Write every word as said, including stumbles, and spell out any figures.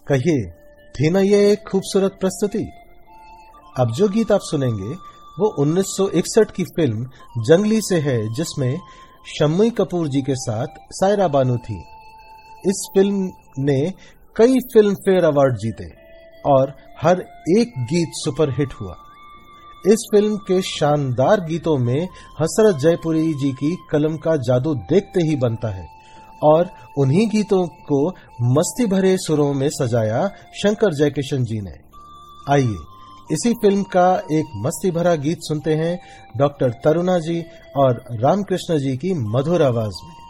कहिए, थी ना ये एक खूबसूरत प्रस्तुति। अब जो गीत आप सुनेंगे वो उन्नीस सौ इकसठ की फिल्म जंगली से है, जिसमें शम्मी कपूर जी के साथ सायरा बानू थी। इस फिल्म ने कई फिल्म फेयर अवार्ड जीते और हर एक गीत सुपरहिट हुआ। इस फिल्म के शानदार गीतों में हसरत जयपुरी जी की कलम का जादू देखते ही बनता है और उन्हीं गीतों को मस्ती भरे सुरों में सजाया शंकर जयकिशन जी ने। आइए इसी फिल्म का एक मस्ती भरा गीत सुनते हैं डॉक्टर तरुणा जी और रामकृष्ण जी की मधुर आवाज में।